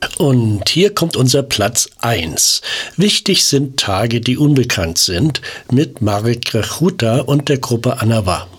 Und hier kommt unser Platz 1. Wichtig sind Tage, die unbekannt sind, mit Marek Grechuta und der Gruppe Anawa.